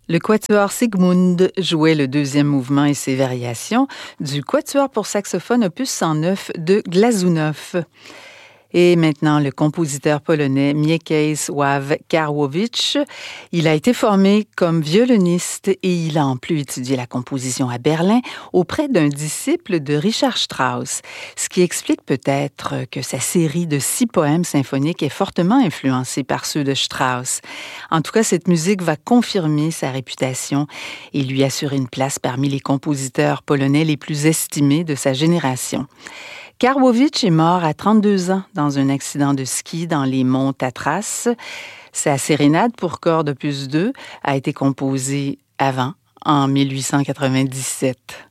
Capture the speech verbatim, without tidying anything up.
Le quatuor Sigmund jouait le deuxième mouvement et ses variations du quatuor pour saxophone opus cent neuf de Glazunov. Et maintenant, le compositeur polonais Mieczysław Karłowicz. Il a été formé comme violoniste et il a en plus étudié la composition à Berlin auprès d'un disciple de Richard Strauss, ce qui explique peut-être que sa série de six poèmes symphoniques est fortement influencée par ceux de Strauss. En tout cas, cette musique va confirmer sa réputation et lui assurer une place parmi les compositeurs polonais les plus estimés de sa génération. Karłowicz est mort à trente-deux ans dans un accident de ski dans les monts Tatras. Sa sérénade pour cordes opus deux a été composée avant, en mille huit cent quatre-vingt-dix-sept.